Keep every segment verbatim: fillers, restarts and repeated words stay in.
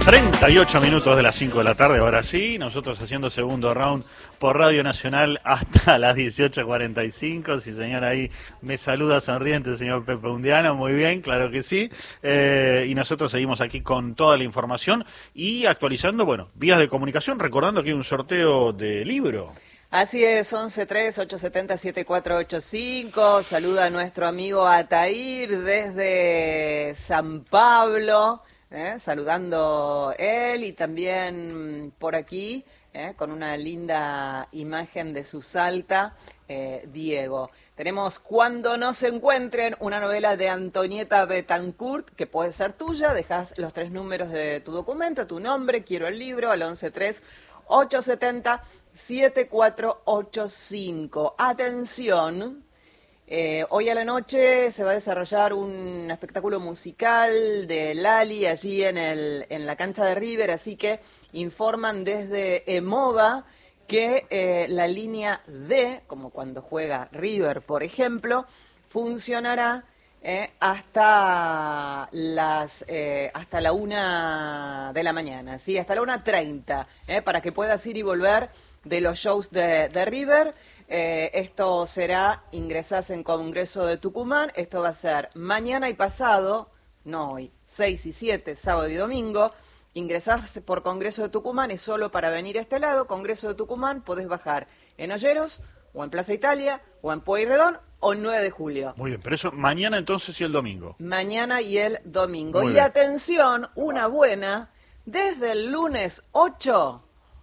treinta y ocho minutos de las cinco de la tarde, ahora sí, nosotros haciendo segundo round por Radio Nacional hasta las dieciocho cuarenta y cinco. Sí, señor, ahí me saluda sonriente el señor Pepe Undiano, muy bien, claro que sí. Eh, y nosotros seguimos aquí con toda la información y actualizando, bueno, vías de comunicación, recordando que hay un sorteo de libro. Así es, once tres, ocho siete cero, siete cuatro ocho cinco. Saluda a nuestro amigo Atair desde San Pablo, eh, saludando él y también por aquí, eh, con una linda imagen de su Salta, eh, Diego. Tenemos Cuando nos encuentren, una novela de Antonieta Betancourt, que puede ser tuya. Dejas los tres números de tu documento, tu nombre, quiero el libro, al once tres, ocho siete cero, siete cuatro ocho cinco. Atención, eh, hoy a la noche se va a desarrollar un espectáculo musical de Lali allí en, el, en la cancha de River, así que informan desde EMOVA que eh, la línea D, como cuando juega River, por ejemplo, funcionará eh, hasta las eh, hasta la una de la mañana, ¿sí? Hasta la una treinta, eh, para que puedas ir y volver de los shows de, de River. Eh, esto será, ingresás en Congreso de Tucumán, esto va a ser mañana y pasado, no hoy, seis y siete, sábado y domingo. Ingresás por Congreso de Tucumán, es solo para venir a este lado. Congreso de Tucumán, podés bajar en Olleros, o en Plaza Italia, o en Pueyrredón, o en nueve de julio. Muy bien, pero eso mañana entonces y el domingo. Mañana y el domingo. Muy y bien. Atención, una buena, desde el lunes ocho,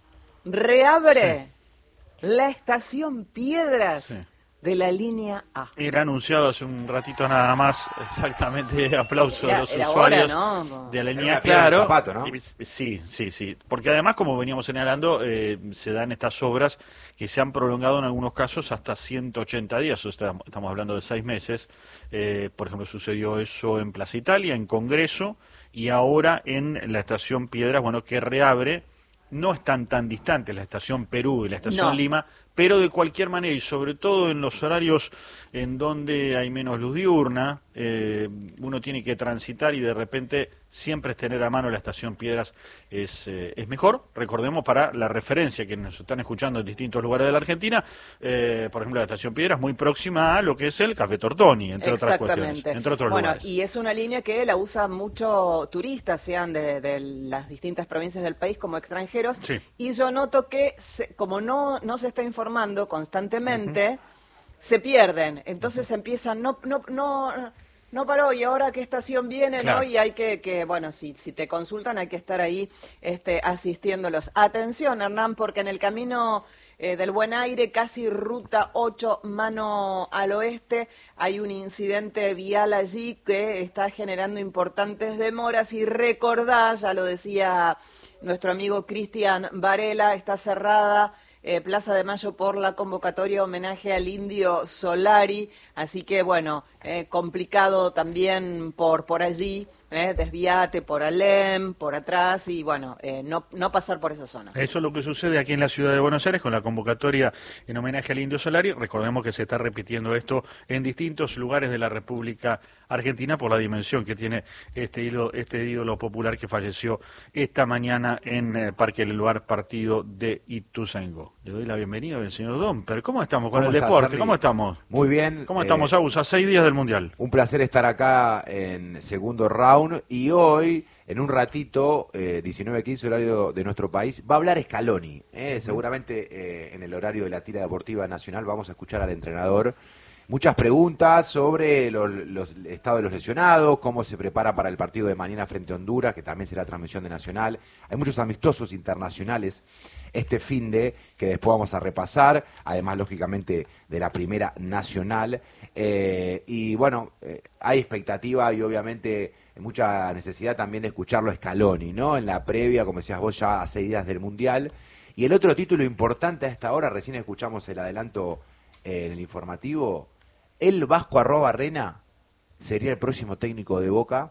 reabre sí. la estación Piedras sí. de la línea A. Era anunciado hace un ratito nada más, exactamente, aplauso era, de los era usuarios hora, ¿no? de la era línea, claro. Zapato, ¿no? Sí, sí, sí, porque además, como veníamos señalando, eh, se dan estas obras que se han prolongado en algunos casos hasta ciento ochenta días, o sea, estamos hablando de seis meses. Eh, por ejemplo, sucedió eso en Plaza Italia, en Congreso, y ahora en la estación Piedras, bueno, que reabre. No están tan distantes la estación Perú y la estación no. Lima, pero de cualquier manera, y sobre todo en los horarios en donde hay menos luz diurna, eh, uno tiene que transitar y de repente siempre es tener a mano la estación Piedras es, eh, es mejor. Recordemos, para la referencia que nos están escuchando en distintos lugares de la Argentina, eh, por ejemplo, la estación Piedras muy próxima a lo que es el Café Tortoni, entre otras cuestiones, entre otros bueno, lugares. Y es una línea que la usan muchos turistas, sean de, de las distintas provincias del país como extranjeros, sí. y yo noto que se, como no, no se está informando constantemente, uh-huh. se pierden, entonces uh-huh. empiezan, no, no, no, no paró, y ahora qué estación viene, claro. ¿no? Y hay que, que bueno, si, si te consultan hay que estar ahí este, asistiéndolos. Atención, Hernán, porque en el camino eh, del Buen Aire, casi ruta ocho, mano al oeste, hay un incidente vial allí que está generando importantes demoras, y recordá, ya lo decía nuestro amigo Cristian Varela, está cerrada Eh, Plaza de Mayo por la convocatoria homenaje al Indio Solari, así que bueno, eh, complicado también por por allí, eh, desviate por Alem, por atrás, y bueno, eh, no, no pasar por esa zona. Eso es lo que sucede aquí en la ciudad de Buenos Aires con la convocatoria en homenaje al Indio Solari. Recordemos que se está repitiendo esto en distintos lugares de la República Argentina por la dimensión que tiene este ídolo, este ídolo popular que falleció esta mañana en eh, Parque del Lugar, partido de Ituzaingó. Le doy la bienvenida al señor Domper. ¿Cómo estamos con ¿Cómo el estás, deporte? Henry? ¿Cómo estamos? Muy bien. ¿Cómo eh, estamos, Agus? A seis días del Mundial. Un placer estar acá en segundo round, y hoy, en un ratito, eh, diecinueve quince, horario de nuestro país, va a hablar Scaloni. Eh, seguramente eh, en el horario de la tira deportiva nacional vamos a escuchar al entrenador. Muchas preguntas sobre los, los, el estado de los lesionados, cómo se prepara para el partido de mañana frente a Honduras, que también será transmisión de Nacional. Hay muchos amistosos internacionales este finde que después vamos a repasar, además, lógicamente, de la primera nacional. Eh, y bueno, eh, hay expectativa y obviamente mucha necesidad también de escucharlo a Scaloni, ¿no? En la previa, como decías vos, ya a seis días del Mundial. Y el otro título importante a esta hora, recién escuchamos el adelanto eh, en el informativo, el Vasco Arrobarrena sería el próximo técnico de Boca.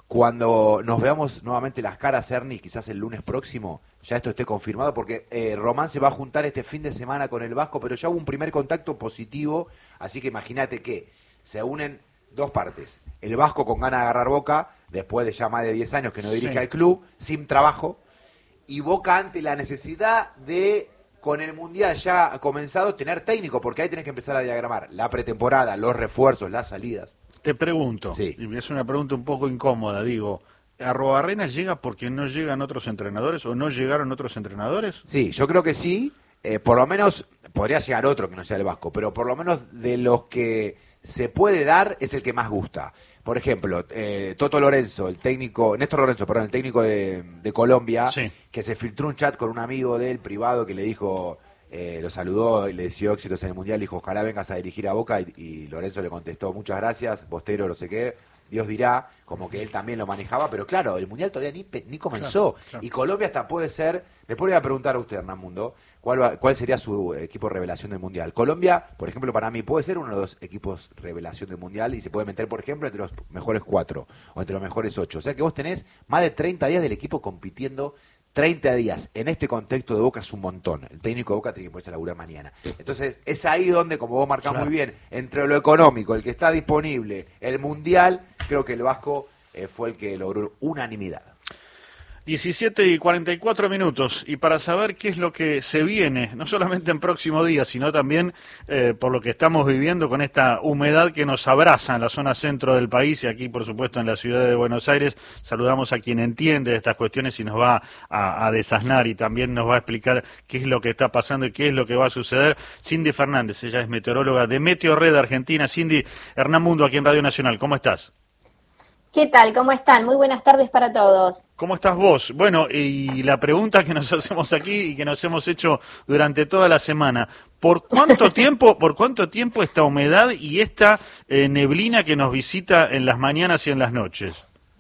Cuando nos veamos nuevamente las caras, Ernie, quizás el lunes próximo, ya esto esté confirmado, porque eh, Román se va a juntar este fin de semana con el Vasco, pero ya hubo un primer contacto positivo, así que imagínate que se unen dos partes. El Vasco con ganas de agarrar Boca, después de ya más de diez años que no dirige Sí. al club, sin trabajo, y Boca ante la necesidad de, con el Mundial ya comenzado, tener técnico, porque ahí tenés que empezar a diagramar la pretemporada, los refuerzos, las salidas. Te pregunto, Sí. y es una pregunta un poco incómoda, digo, ¿Arruabarrena llega porque no llegan otros entrenadores o no llegaron otros entrenadores? Sí, yo creo que sí, eh, por lo menos podría llegar otro que no sea el Vasco, pero por lo menos de los que se puede dar es el que más gusta. Por ejemplo, eh, Toto Lorenzo, el técnico, Néstor Lorenzo, perdón, el técnico de, de Colombia, Sí. que se filtró un chat con un amigo de él privado que le dijo, eh, lo saludó y le deseó éxitos en el Mundial, dijo, ojalá vengas a dirigir a Boca, y, y Lorenzo le contestó, muchas gracias, Bostero, no sé qué, Dios dirá, como que él también lo manejaba, pero claro, el Mundial todavía ni, pe- ni comenzó, Claro, claro. y Colombia hasta puede ser, después le voy a preguntar a usted, Hernán Mundo, ¿cuál, va- cuál sería su equipo revelación del Mundial? Colombia, por ejemplo, para mí puede ser uno de los equipos revelación del Mundial y se puede meter, por ejemplo, entre los mejores cuatro o entre los mejores ocho. O sea que vos tenés más de treinta días del equipo compitiendo. treinta días en este contexto de Boca es un montón. El técnico de Boca tiene que ponerse a laburar mañana. Entonces, es ahí donde, como vos marcás Claro. muy bien, entre lo económico, el que está disponible, el Mundial, creo que el Vasco eh, fue el que logró unanimidad. diecisiete y cuarenta y cuatro minutos, y para saber qué es lo que se viene, no solamente en próximos días, sino también eh, por lo que estamos viviendo con esta humedad que nos abraza en la zona centro del país y aquí, por supuesto, en la ciudad de Buenos Aires. Saludamos a quien entiende de estas cuestiones y nos va a, a desasnar y también nos va a explicar qué es lo que está pasando y qué es lo que va a suceder. Cindy Fernández, ella es meteoróloga de Meteorred Argentina. Cindy, Hernán Mundo aquí en Radio Nacional, ¿cómo estás? ¿Qué tal? ¿Cómo están? Muy buenas tardes para todos. ¿Cómo estás vos? Bueno, y la pregunta que nos hacemos aquí y que nos hemos hecho durante toda la semana, ¿por cuánto tiempo, por cuánto tiempo esta humedad y esta eh, neblina que nos visita en las mañanas y en las noches?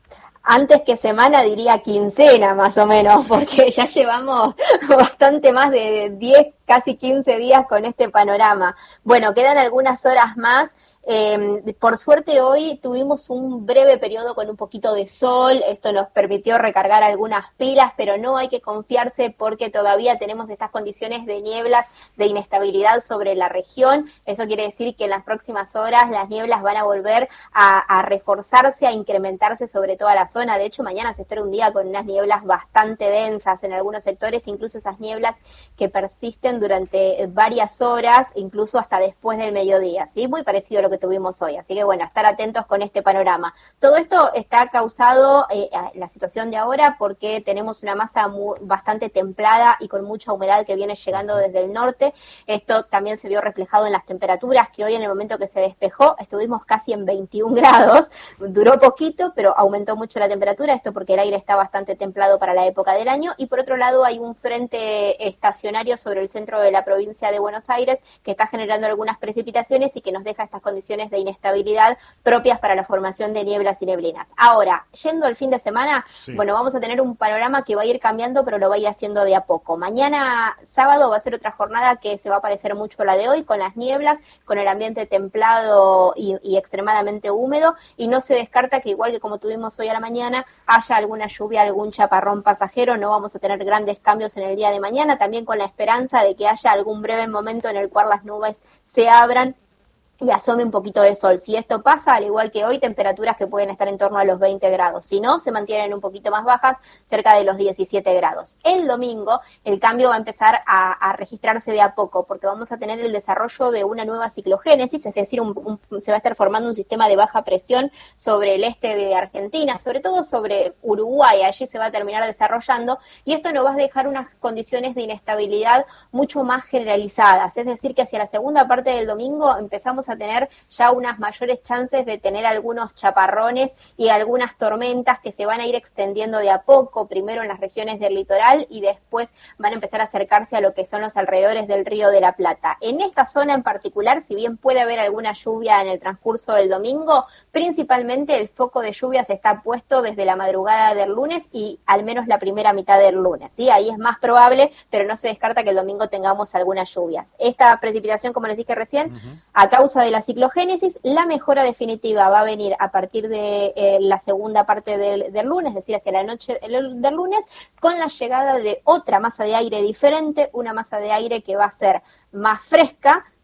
Antes que semana diría quincena más o menos, porque ya llevamos bastante más de diez, casi quince días con este panorama. Bueno, quedan algunas horas más. Eh, por suerte hoy tuvimos un breve periodo con un poquito de sol, esto nos permitió recargar algunas pilas, pero no hay que confiarse porque todavía tenemos estas condiciones de nieblas, de inestabilidad sobre la región. Eso quiere decir que en las próximas horas las nieblas van a volver a, a reforzarse, a incrementarse sobre toda la zona. De hecho, mañana se espera un día con unas nieblas bastante densas en algunos sectores, incluso esas nieblas que persisten durante varias horas, incluso hasta después del mediodía, ¿sí? Muy parecido a lo que tuvimos hoy, así que bueno, estar atentos con este panorama. Todo esto está causado, eh, la situación de ahora, porque tenemos una masa muy, bastante templada y con mucha humedad que viene llegando desde el norte. Esto también se vio reflejado en las temperaturas, que hoy en el momento que se despejó estuvimos casi en veintiún grados, duró poquito, pero aumentó mucho la temperatura, esto porque el aire está bastante templado para la época del año, y por otro lado hay un frente estacionario sobre el centro de la provincia de Buenos Aires que está generando algunas precipitaciones y que nos deja estas condiciones de inestabilidad propias para la formación de nieblas y neblinas. Ahora, yendo al fin de semana, Sí. bueno, vamos a tener un panorama que va a ir cambiando, pero lo va a ir haciendo de a poco. Mañana, sábado, va a ser otra jornada que se va a parecer mucho a la de hoy, con las nieblas, con el ambiente templado y, y extremadamente húmedo, y no se descarta que, igual que como tuvimos hoy a la mañana, haya alguna lluvia, algún chaparrón pasajero. No vamos a tener grandes cambios en el día de mañana, también con la esperanza de que haya algún breve momento en el cual las nubes se abran y asome un poquito de sol. Si esto pasa, al igual que hoy, temperaturas que pueden estar en torno a los veinte grados. Si no, se mantienen un poquito más bajas, cerca de los diecisiete grados. El domingo, el cambio va a empezar a, a registrarse de a poco, porque vamos a tener el desarrollo de una nueva ciclogénesis, es decir, un, un, se va a estar formando un sistema de baja presión sobre el este de Argentina, sobre todo sobre Uruguay. Allí se va a terminar desarrollando, y esto nos va a dejar unas condiciones de inestabilidad mucho más generalizadas. Es decir, que hacia la segunda parte del domingo empezamos a tener ya unas mayores chances de tener algunos chaparrones y algunas tormentas que se van a ir extendiendo de a poco, primero en las regiones del litoral y después van a empezar a acercarse a lo que son los alrededores del Río de la Plata. En esta zona en particular, si bien puede haber alguna lluvia en el transcurso del domingo, principalmente el foco de lluvias está puesto desde la madrugada del lunes y al menos la primera mitad del lunes, ¿sí? Ahí es más probable, pero no se descarta que el domingo tengamos algunas lluvias. Esta precipitación, como les dije recién, uh-huh. a causa de la ciclogénesis, la mejora definitiva va a venir a partir de eh, la segunda parte del, del lunes, es decir, hacia la noche del, del lunes, con la llegada de otra masa de aire diferente, una masa de aire que va a ser más fresca,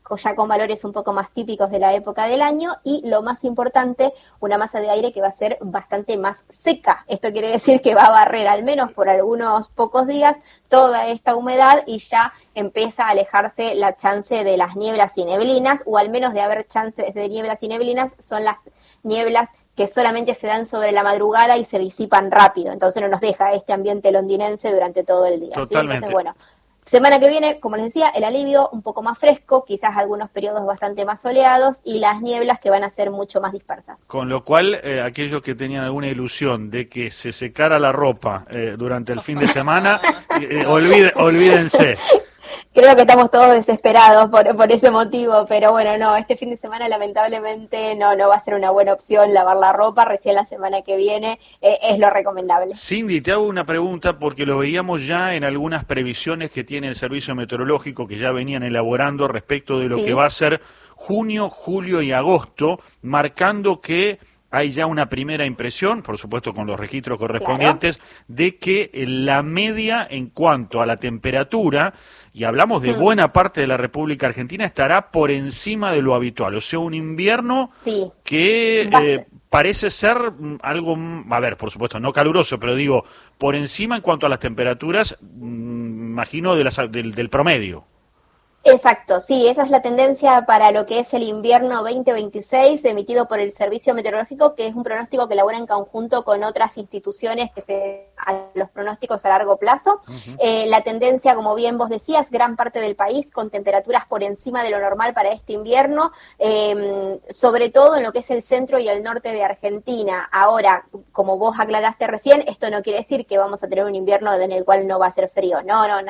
ya con valores un poco más típicos de la época del año, y lo más importante, una masa de aire que va a ser bastante más seca. Esto quiere decir que va a barrer al menos por algunos pocos días toda esta humedad y ya empieza a alejarse la chance de las nieblas y neblinas, o al menos de haber chances de nieblas y neblinas, son las nieblas que solamente se dan sobre la madrugada y se disipan rápido, entonces no nos deja este ambiente londinense durante todo el día. Totalmente. ¿Sí? Entonces, bueno, semana que viene, como les decía, el alivio un poco más fresco, quizás algunos periodos bastante más soleados y las nieblas que van a ser mucho más dispersas. Con lo cual, eh, aquellos que tenían alguna ilusión de que se secara la ropa eh, durante el fin de semana, eh, olvide, olvídense. Creo que estamos todos desesperados por, por ese motivo, pero bueno, no, este fin de semana lamentablemente no, no va a ser una buena opción lavar la ropa, recién la semana que viene eh, es lo recomendable. Cindy, te hago una pregunta porque lo veíamos ya en algunas previsiones que tiene el Servicio Meteorológico que ya venían elaborando respecto de lo Sí. que va a ser junio, julio y agosto, marcando que hay ya una primera impresión, por supuesto con los registros correspondientes, claro, de que la media en cuanto a la temperatura, y hablamos de mm. buena parte de la República Argentina, estará por encima de lo habitual. O sea, un invierno sí. que eh, parece ser algo, a ver, por supuesto, no caluroso, pero digo, por encima en cuanto a las temperaturas, mmm, imagino, de las, del, del promedio. Exacto, sí, esa es la tendencia para lo que es el invierno veinte veintiséis emitido por el Servicio Meteorológico, que es un pronóstico que elabora en conjunto con otras instituciones que se a los pronósticos a largo plazo. Uh-huh. Eh, la tendencia, como bien vos decías, gran parte del país con temperaturas por encima de lo normal para este invierno, eh, sobre todo en lo que es el centro y el norte de Argentina. Ahora, como vos aclaraste recién, esto no quiere decir que vamos a tener un invierno en el cual no va a ser frío. No, no, no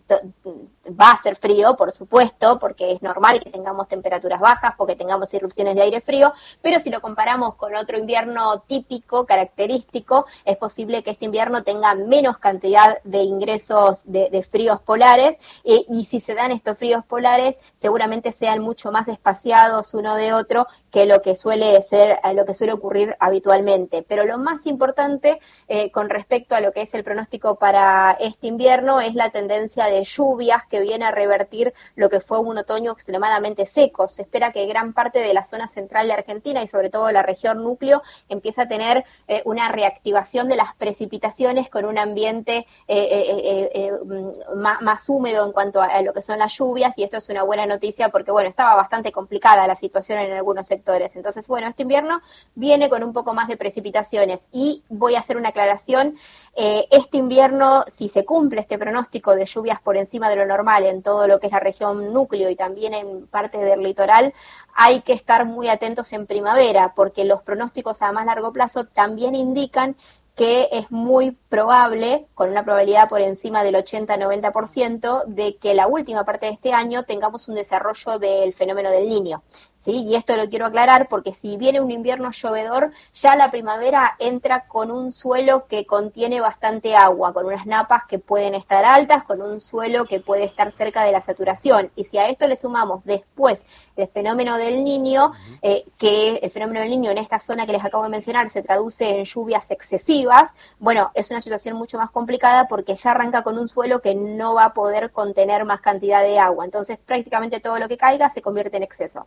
va a ser frío, por supuesto, porque es normal que tengamos temperaturas bajas, porque tengamos irrupciones de aire frío, pero si lo comparamos con otro invierno típico, característico, es posible que este invierno tenga menos cantidad de ingresos de, de fríos polares, eh, y si se dan estos fríos polares, seguramente sean mucho más espaciados uno de otro que lo que suele ser, lo que suele ocurrir habitualmente. Pero lo más importante eh, con respecto a lo que es el pronóstico para este invierno es la tendencia de lluvias que viene a revertir lo que fue un otoño extremadamente seco. Se espera que gran parte de la zona central de Argentina y sobre todo la región núcleo empiece a tener eh, una reactivación de las precipitaciones con un ambiente eh, eh, eh, eh, más, más húmedo en cuanto a, a lo que son las lluvias, y esto es una buena noticia porque bueno, estaba bastante complicada la situación en algunos sectores. Entonces, bueno, este invierno viene con un poco más de precipitaciones y voy a hacer una aclaración. Eh, este invierno, si se cumple este pronóstico de lluvias por encima de lo normal en todo lo que es la región núcleo y también en parte del litoral, hay que estar muy atentos en primavera, porque los pronósticos a más largo plazo también indican que es muy probable, con una probabilidad por encima del ochenta a noventa por ciento, de que la última parte de este año tengamos un desarrollo del fenómeno del Niño. ¿Sí? Y esto lo quiero aclarar porque si viene un invierno llovedor, ya la primavera entra con un suelo que contiene bastante agua, con unas napas que pueden estar altas, con un suelo que puede estar cerca de la saturación. Y si a esto le sumamos después el fenómeno del Niño, eh, que el fenómeno del Niño en esta zona que les acabo de mencionar se traduce en lluvias excesivas, bueno, es una situación mucho más complicada porque ya arranca con un suelo que no va a poder contener más cantidad de agua. Entonces prácticamente todo lo que caiga se convierte en exceso.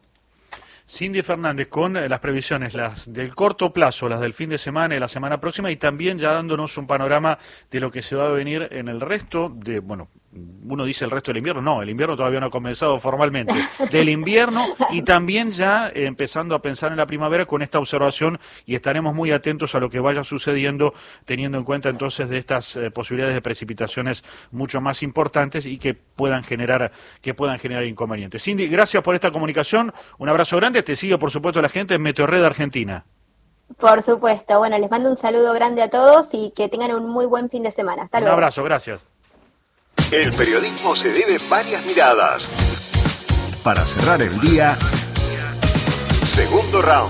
Cindy Fernández con las previsiones, las del corto plazo, las del fin de semana y la semana próxima, y también ya dándonos un panorama de lo que se va a venir en el resto de, bueno, uno dice el resto del invierno, no, el invierno todavía no ha comenzado formalmente, del invierno, y también ya eh, empezando a pensar en la primavera con esta observación, y estaremos muy atentos a lo que vaya sucediendo, teniendo en cuenta entonces de estas eh, posibilidades de precipitaciones mucho más importantes y que puedan generar que puedan generar inconvenientes. Cindy, gracias por esta comunicación, un abrazo grande, te sigue por supuesto la gente en Meteorred Argentina. Por supuesto, bueno, les mando un saludo grande a todos y que tengan un muy buen fin de semana. Hasta luego. Un abrazo, gracias. El periodismo se debe varias miradas. Para cerrar el día, segundo round.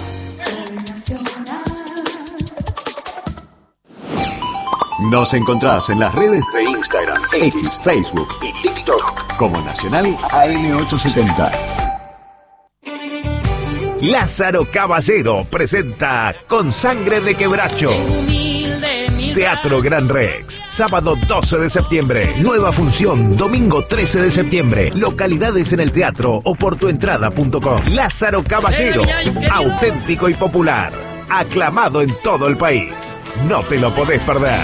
Nos encontrás en las redes de Instagram, X, Facebook y TikTok como Nacional A M ochocientos setenta. Lázaro Caballero presenta Con Sangre de Quebracho. Humilde mi Teatro Gran Rex. Sábado doce de septiembre. Nueva función, domingo trece de septiembre. Localidades en el teatro o por tuentrada punto com. Lázaro Caballero, auténtico y popular. Aclamado en todo el país. No te lo podés perder.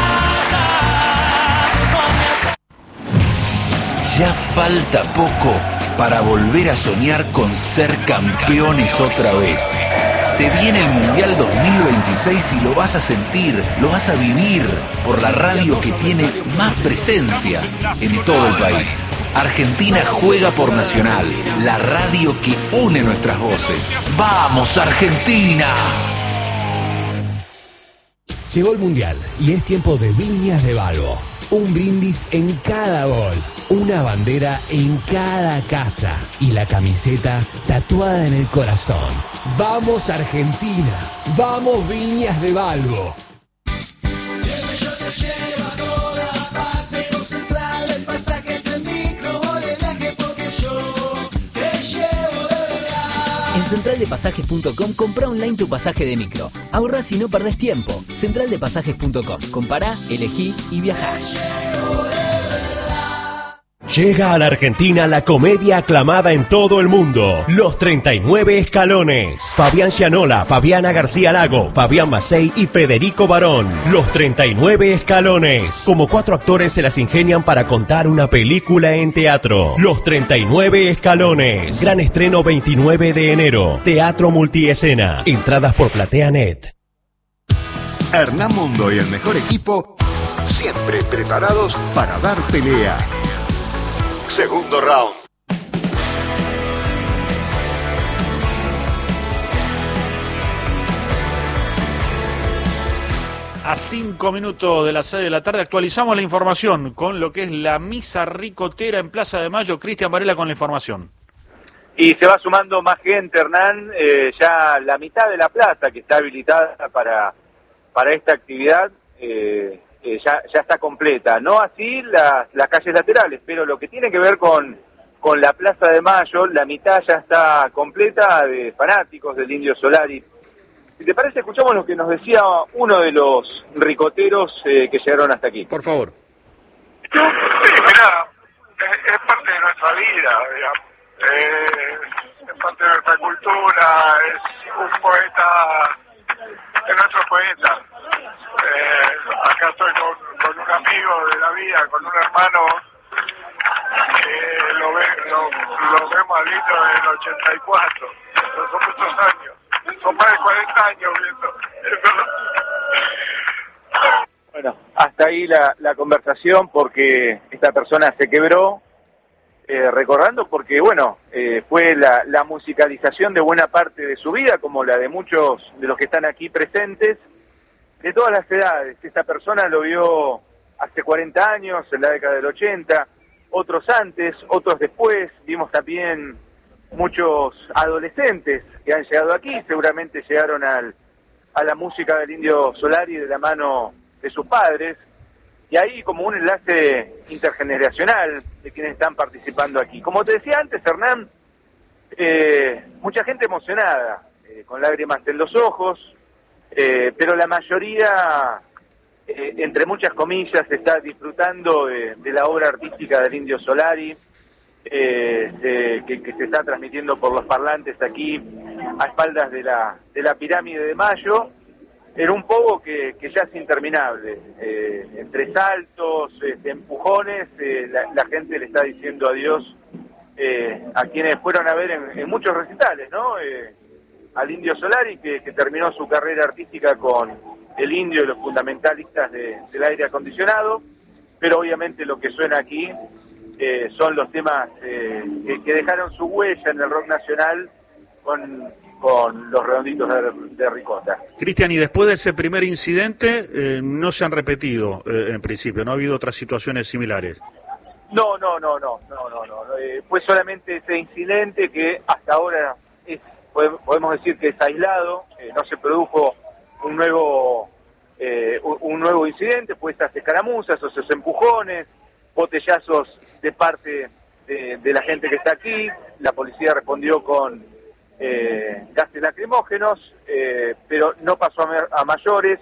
Ya falta poco para volver a soñar con ser campeones otra vez. Se viene el Mundial dos mil veintiséis y lo vas a sentir, lo vas a vivir por la radio que tiene más presencia en todo el país. Argentina juega por Nacional, la radio que une nuestras voces. ¡Vamos, Argentina! Llegó el Mundial y es tiempo de Viñas de Balbo. Un brindis en cada gol, una bandera en cada casa y la camiseta tatuada en el corazón. ¡Vamos Argentina! ¡Vamos Viñas de Balbo! Siempre yo te llevo a toda parte, con Central de Pasajes en micro o de viaje porque yo te llevo de verdad. En central de pasajes punto com compra online tu pasaje de micro. Ahorrás y no perdés tiempo. central de pasajes punto com. Compará, elegí y viajá. Llega a la Argentina la comedia aclamada en todo el mundo, Los treinta y nueve Escalones. Fabián Gianola, Fabiana García Lago, Fabián Macei y Federico Barón. Los treinta y nueve Escalones. Como cuatro actores se las ingenian para contar una película en teatro. Los treinta y nueve Escalones. Gran estreno veintinueve de enero. Teatro Multiescena. Entradas por PlateaNet. Hernán Mundo y el mejor equipo, siempre preparados para dar pelea. Segundo round. A cinco minutos de las seis de la tarde actualizamos la información con lo que es la misa ricotera en Plaza de Mayo. Cristian Varela con la información. Y se va sumando más gente, Hernán, eh, ya la mitad de la plaza que está habilitada para, para esta actividad eh, eh, ya, ya está completa. No así las, las calles laterales, pero lo que tiene que ver con, con la Plaza de Mayo, la mitad ya está completa de fanáticos del Indio Solari. Si te parece, escuchamos lo que nos decía uno de los ricoteros eh, que llegaron hasta aquí. Por favor. Sí, mirá, es, es parte de nuestra vida, digamos. Eh, es parte de nuestra cultura, es un poeta, es nuestro poeta. Eh, acá estoy con, con un amigo de la vida, con un hermano que lo, ve, lo, lo vemos al litro del ochenta y cuatro, son muchos años. Son más de cuarenta años viendo. Bueno, hasta ahí la, la conversación porque esta persona se quebró, eh, recordando porque, bueno, eh, fue la, la musicalización de buena parte de su vida, como la de muchos de los que están aquí presentes, de todas las edades. Esta persona lo vio hace cuarenta años, en la década del ochenta, otros antes, otros después. Vimos también muchos adolescentes que han llegado aquí, seguramente llegaron al, a la música del Indio Solari de la mano de sus padres, y ahí como un enlace intergeneracional de quienes están participando aquí. Como te decía antes, Hernán, eh, mucha gente emocionada, eh, con lágrimas en los ojos, eh, pero la mayoría, eh, entre muchas comillas, está disfrutando de, de la obra artística del Indio Solari, Eh, de, que, que se está transmitiendo por los parlantes aquí a espaldas de la de la pirámide de Mayo, en un pogo que, que ya es interminable, eh, entre saltos, este, empujones, eh, la, la gente le está diciendo adiós eh, a quienes fueron a ver en, en muchos recitales, ¿no? Eh, al Indio Solari, que, que terminó su carrera artística con el Indio y los fundamentalistas de, del aire acondicionado, pero obviamente lo que suena aquí Eh, son los temas eh, que, que dejaron su huella en el rock nacional con, con los redonditos de, de ricota. Cristian, y después de ese primer incidente eh, no se han repetido eh, en principio, no ha habido otras situaciones similares. No, no, no, no, no, no, no. Eh, fue solamente ese incidente que hasta ahora es, podemos decir que es aislado, eh, no se produjo un nuevo eh, un, un nuevo incidente, fue esas escaramuzas o esos empujones, botellazos de parte de, de la gente que está aquí. La policía respondió con eh, gases lacrimógenos, eh, pero no pasó a, a mayores.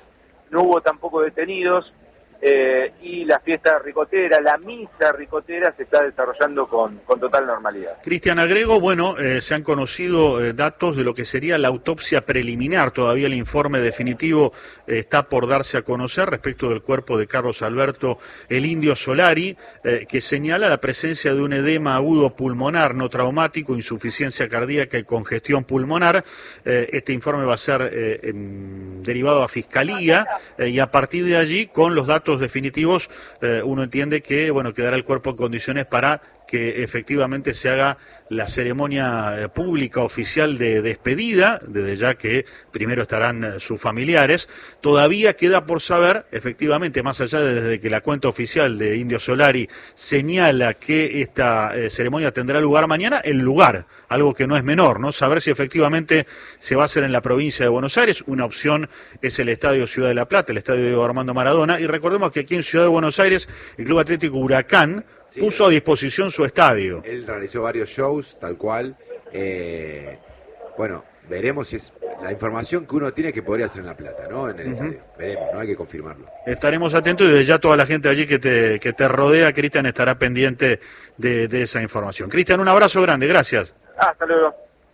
no hubo tampoco detenidos, eh, y la fiesta ricotera, la misa ricotera se está desarrollando con, con total normalidad. Cristian, agrego, bueno, eh, se han conocido eh, datos de lo que sería la autopsia preliminar, todavía el informe definitivo eh, está por darse a conocer respecto del cuerpo de Carlos Alberto el Indio Solari, eh, que señala la presencia de un edema agudo pulmonar no traumático, insuficiencia cardíaca y congestión pulmonar. Eh, este informe va a ser eh, em, derivado a Fiscalía eh, y a partir de allí, con los datos definitivos, eh, uno entiende que, bueno, quedará el cuerpo en condiciones para que efectivamente se haga la ceremonia eh, pública oficial de despedida, desde ya que primero estarán eh, sus familiares. Todavía queda por saber, efectivamente, más allá de desde que la cuenta oficial de Indio Solari señala que esta eh, ceremonia tendrá lugar mañana, el lugar, algo que no es menor, ¿no? Saber si efectivamente se va a hacer en la provincia de Buenos Aires. Una opción es el Estadio Ciudad de la Plata, el Estadio Diego Armando Maradona, y recordemos que aquí en Ciudad de Buenos Aires el Club Atlético Huracán sí, puso a disposición su estadio. Él realizó varios shows, tal cual. Eh, bueno, veremos si es la información que uno tiene que podría ser en La Plata, ¿no? En el uh-huh. estadio. Veremos, no hay que confirmarlo. Estaremos atentos y desde ya toda la gente allí que te, que te rodea, Cristian, estará pendiente de, de esa información. Cristian, un abrazo grande, gracias. Hasta luego.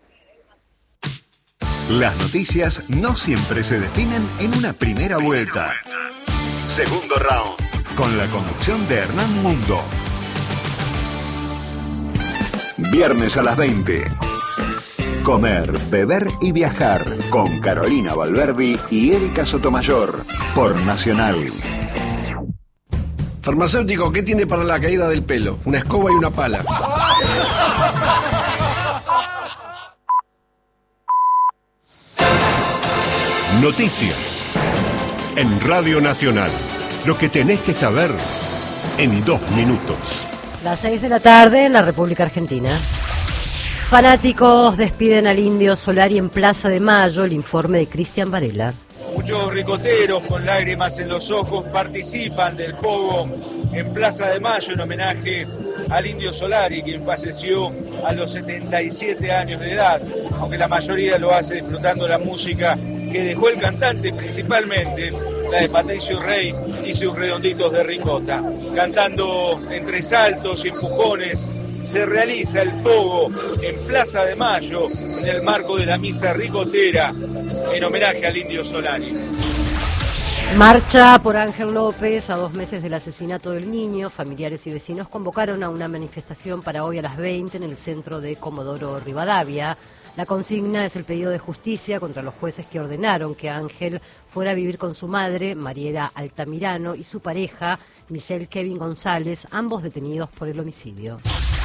Las noticias no siempre se definen en una primera vuelta. Segundo round, con la conducción de Hernán Mundo. Viernes a las veinte. Comer, beber y viajar con Carolina Valverdi y Erika Sotomayor por Nacional. Farmacéutico, ¿qué tiene para la caída del pelo? Una escoba y una pala. Noticias en Radio Nacional. Lo que tenés que saber en dos minutos. Las seis de la tarde en la República Argentina. Fanáticos despiden al Indio Solari en Plaza de Mayo. El informe de Cristian Varela. Muchos ricoteros con lágrimas en los ojos participan del pogo en Plaza de Mayo en homenaje al Indio Solari, quien falleció a los setenta y siete años de edad, aunque la mayoría lo hace disfrutando la música que dejó el cantante, principalmente la de Patricio Rey y sus redonditos de ricota. Cantando entre saltos y empujones, se realiza el pogo en Plaza de Mayo en el marco de la misa ricotera en homenaje al Indio Solari. Marcha por Ángel López. A dos meses del asesinato del niño, familiares y vecinos convocaron a una manifestación para hoy a las veinte en el centro de Comodoro Rivadavia. La consigna es el pedido de justicia contra los jueces que ordenaron que Ángel fuera a vivir con su madre, Mariela Altamirano, y su pareja, Michelle Kevin González, ambos detenidos por el homicidio.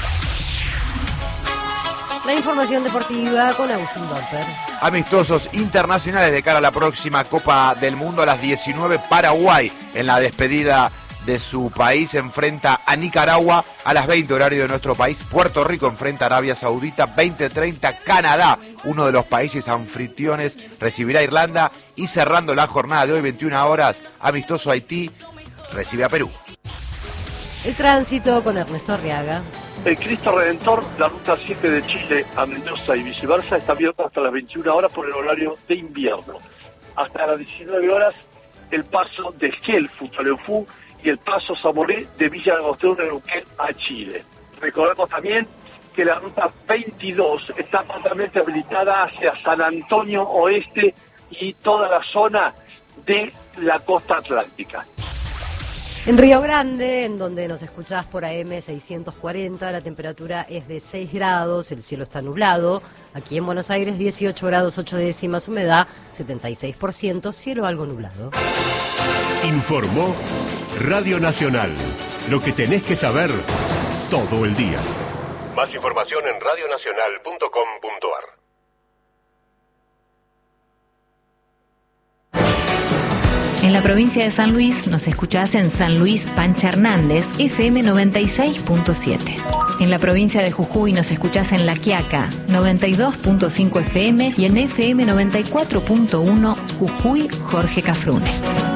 La información deportiva con Agustín Dorper. Amistosos internacionales de cara a la próxima Copa del Mundo. A las diecinueve, Paraguay en la despedida de su país enfrenta a Nicaragua. A las veinte, horario de nuestro país, Puerto Rico enfrenta a Arabia Saudita. veinte treinta, Canadá, uno de los países anfitriones, recibirá a Irlanda. Y cerrando la jornada de hoy, veintiuna horas, amistoso Haití recibe a Perú. El tránsito con Ernesto Arriaga. El Cristo Redentor, la ruta siete de Chile a Mendoza y viceversa, está abierta hasta las veintiuna horas por el horario de invierno. Hasta las diecinueve horas, el paso de Esquel, Futaleufú, y el paso Zamoré de Villa Agostino de Neuquén a Chile. Recordemos también que la ruta veintidós está totalmente habilitada hacia San Antonio Oeste y toda la zona de la costa atlántica. En Río Grande, en donde nos escuchás por A M seiscientos cuarenta, la temperatura es de seis grados, el cielo está nublado. Aquí en Buenos Aires, dieciocho grados ocho décimas, humedad setenta y seis por ciento, cielo algo nublado. Informó Radio Nacional. Lo que tenés que saber todo el día. Más información en radio nacional punto com punto a r. En la provincia de San Luis nos escuchás en San Luis Pancha Hernández, F M noventa y seis punto siete. En la provincia de Jujuy nos escuchás en La Quiaca, noventa y dos punto cinco F M y en F M noventa y cuatro punto uno Jujuy Jorge Cafrune.